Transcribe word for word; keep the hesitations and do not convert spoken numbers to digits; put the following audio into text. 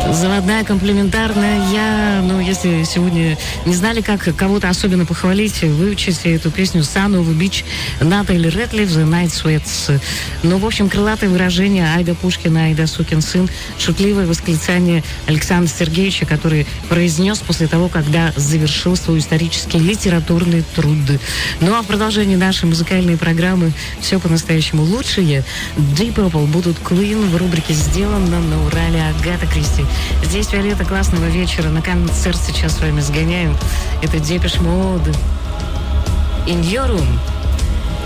Заводная, комплиментарная. Я, ну, если сегодня не знали, как кого-то особенно похвалить, выучите эту песню Sun of Beach Натали Рэдклифф, The Night Sweats. Ну, в общем, крылатое выражение Айда Пушкина, Айда сукин сын, шутливое восклицание Александра Сергеевича, который произнес после того, когда завершил свой исторический литературный труд. Ну, а в продолжении нашей музыкальной программы «Все по-настоящему лучшее» Deep Purple будут Queen в рубрике «Сделано на Урале» Агата Кристи. Здесь Виолетта, классного вечера. На концерт сейчас с вами сгоняем. Это Depeche Mode. In Your Room.